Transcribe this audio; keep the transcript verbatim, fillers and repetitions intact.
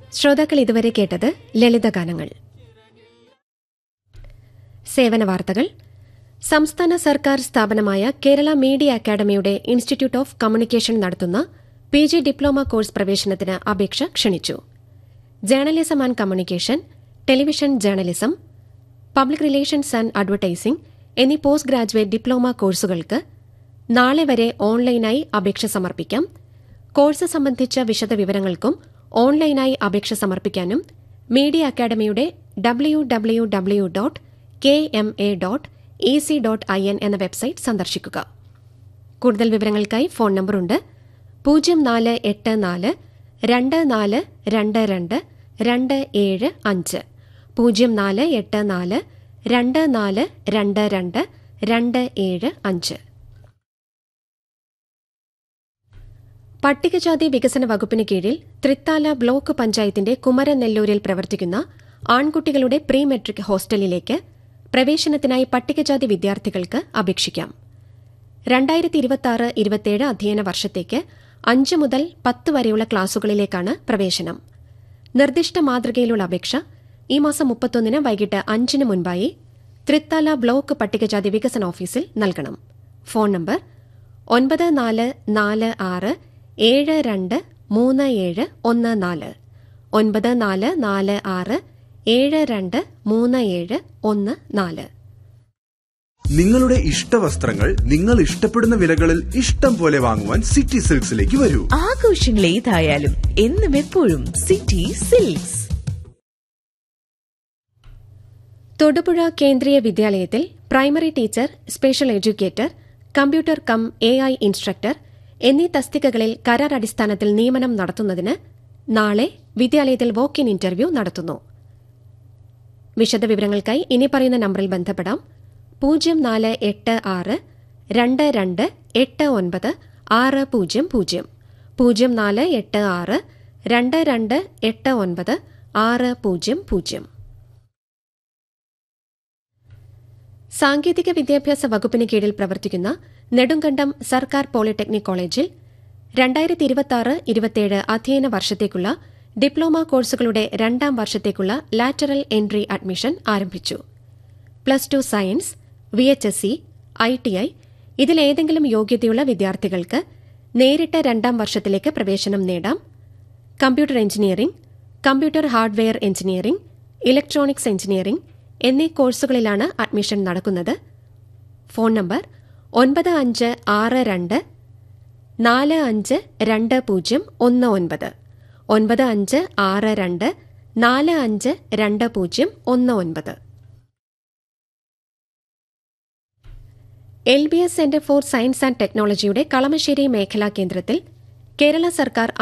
ശ്രോതാക്കൾ ഇതുവരെ കേട്ടത് ലളിതഗാനങ്ങൾ. സേവന വാർത്തകൾ. സംസ്ഥാന സർക്കാർ സ്ഥാപനമായ കേരള മീഡിയ അക്കാദമിയുടെ ഇൻസ്റ്റിറ്റ്യൂട്ട് ഓഫ് കമ്മ്യൂണിക്കേഷൻ നടത്തുന്ന പി ജി ഡിപ്ലോമ കോഴ്സ് പ്രവേശനത്തിന് അപേക്ഷ ക്ഷണിച്ചു. Journalism and communication, television journalism, public relations and advertising എന്നീ പോസ്റ്റ് ഗ്രാജുവേറ്റ് ഡിപ്ലോമ കോഴ്സുകൾക്ക് നാളെ വരെ ഓൺലൈനായി അപേക്ഷ സമർപ്പിക്കാം. കോഴ്സ് സംബന്ധിച്ച വിശദവിവരങ്ങൾക്കും ഓൺലൈനായി അപേക്ഷ സമർപ്പിക്കാനും മീഡിയ അക്കാദമിയുടെ W W W dot K M A dot E C dot I N എന്ന വെബ്സൈറ്റ് സന്ദർശിക്കുക. കൂടുതൽ വിവരങ്ങൾക്കായി ഫോൺ നമ്പറുണ്ട്: പൂജ്യം നാല് എട്ട് നാല് രണ്ട് നാല് രണ്ട് രണ്ട് രണ്ട് ഏഴ് അഞ്ച്, പൂജ്യം നാല് എട്ട് നാല് രണ്ട് നാല് രണ്ട് രണ്ട് രണ്ട് ഏഴ് അഞ്ച്. പട്ടികജാതി വികസന വകുപ്പിന് കീഴിൽ തൃത്താല ബ്ലോക്ക് പഞ്ചായത്തിന്റെ കുമരനെല്ലൂരിൽ പ്രവർത്തിക്കുന്ന ആൺകുട്ടികളുടെ പ്രീ മെട്രിക് ഹോസ്റ്റലിലേക്ക് പ്രവേശനത്തിനായി പട്ടികജാതി വിദ്യാർത്ഥികൾക്ക് അപേക്ഷിക്കാം. രണ്ടായിരത്തി ഇരുപത്തിയാറ് ഇരുപത്തിയേഴ് അധ്യയന വർഷത്തേക്ക് അഞ്ച് മുതൽ പത്ത് വരെയുള്ള ക്ലാസുകളിലേക്കാണ് പ്രവേശനം. നിർദ്ദിഷ്ട മാതൃകയിലുള്ള അപേക്ഷ ഈ മാസം മുപ്പത്തൊന്നിന് വൈകിട്ട് അഞ്ചിന് മുൻപായി തൃത്താല ബ്ലോക്ക് പട്ടികജാതി വികസന ഓഫീസിൽ നൽകണം. ഫോൺ നമ്പർ ഒൻപത് നാല് നാല് ആറ് ഏഴ് രണ്ട് മൂന്ന് ഏഴ് ഒന്ന് നാല്, ഒൻപത് നാല് നാല് ആറ് ഏഴ് രണ്ട് മൂന്ന് ഏഴ് ഒന്ന് നാല്. നിങ്ങളുടെ ഇഷ്ടവസ്ത്രങ്ങൾ നിങ്ങൾ ഇഷ്ടപ്പെടുന്ന വിലകളിൽ ഇഷ്ടം പോലെ വാങ്ങുവാൻ സിറ്റി സിൽക്സിലേക്ക് വരൂ. ആഘോഷങ്ങൾ ഏതായാലും എന്നും എപ്പോഴും സിറ്റി സിൽക്സ്. തൊടുപുഴ കേന്ദ്രീയ വിദ്യാലയത്തിൽ primary teacher, special educator, computer come A I instructor എന്നീ തസ്തികകളിൽ കരാർ അടിസ്ഥാനത്തിൽ നിയമനം നടത്തുന്നതിന് നാളെ വിദ്യാലയത്തിൽ വോക്ക് ഇൻ ഇന്റർവ്യൂ നടത്തുന്നു. വിശദവിവരങ്ങൾക്കായി ഇനി പറയുന്ന നമ്പറിൽ ബന്ധപ്പെടാം: പൂജ്യം നാല് എട്ട് ആറ് രണ്ട് രണ്ട് എട്ട് ഒൻപത് ആറ് പൂജ്യം പൂജ്യം, പൂജ്യം നാല് എട്ട് ആറ് രണ്ട് രണ്ട് എട്ട് ഒൻപത് ആറ് പൂജ്യം പൂജ്യം. സാങ്കേതിക വിദ്യാഭ്യാസ വകുപ്പിന് കീഴിൽ പ്രവർത്തിക്കുന്ന നെടുങ്കണ്ടം സർക്കാർ പോളിടെക്നിക് കോളേജിൽ രണ്ടായിരത്തി ഇരുപത്തിയാറ് ഇരുപത്തിയേഴ് അധ്യയന വർഷത്തേക്കുള്ള ഡിപ്ലോമ കോഴ്സുകളുടെ രണ്ടാം വർഷത്തേക്കുള്ള ലാറ്ററൽ എൻട്രി അഡ്മിഷൻ ആരംഭിച്ചു. Plus two science, V H S C, I T I ഇതിലേതെങ്കിലും യോഗ്യതയുള്ള വിദ്യാർത്ഥികൾക്ക് നേരിട്ട് രണ്ടാം വർഷത്തിലേക്ക് പ്രവേശനം നേടാം. Computer engineering, computer hardware engineering, electronics engineering എന്നീ കോഴ്സുകളിലാണ് അഡ്മിഷൻ നടക്കുന്നത്. ഫോൺ നമ്പർ ഒൻപത് അഞ്ച് ആറ് രണ്ട് നാല് അഞ്ച് രണ്ട് പൂജ്യം ഒന്ന് ഒൻപത്, ഒൻപത് അഞ്ച് ആറ് രണ്ട് നാല് അഞ്ച് രണ്ട് പൂജ്യം ഒന്ന് ഒൻപത്. L B S centre for science and ടെക്നോളജിയുടെ കളമശ്ശേരി മേഖലാ കേന്ദ്രത്തിൽ കേരള സർക്കാർ